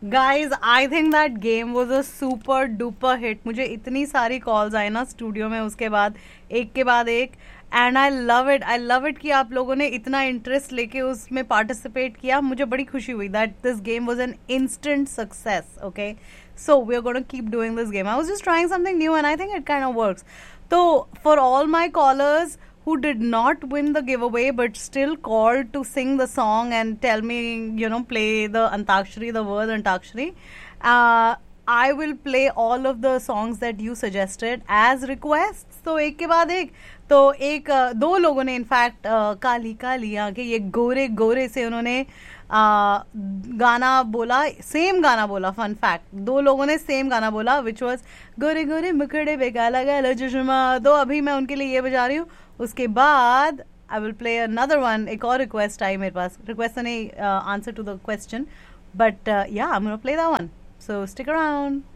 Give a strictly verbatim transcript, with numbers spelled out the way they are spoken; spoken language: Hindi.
Guys I think that game was a super duper hit. मुझे इतनी सारी कॉल्स आई ना स्टूडियो में उसके बाद, एक के बाद एक. And I love it, I love it कि आप लोगों ने इतना इंटरेस्ट लेके उसमें पार्टिसिपेट किया. मुझे बड़ी खुशी हुई that this game was an instant success. Okay, so we are gonna keep doing this game. I was just trying something new and I think it kind of works. तो for all my callers who did not win the giveaway but still called to sing the song and tell me, you know, play the Antakshari, the word Antakshari, uh, I will play all of the songs that you suggested as requests. तो एक के बाद एक, तो एक दो लोगों ने इनफैक्ट काली काली आंखें ये गोरे गोरे से उन्होंने आ, गाना बोला, सेम गाना बोला. फन फैक्ट, दो लोगों ने सेम गाना बोला विच वॉज गोरे गोरे मुखड़े पे काला काला चश्मा. तो अभी मैं उनके लिए ये बजा रही हूँ. उसके बाद I will play another one. एक और रिक्वेस्ट आई मेरे पास, रिक्वेस्ट नहीं, answer to the question, but या I am gonna play that one. So stick around.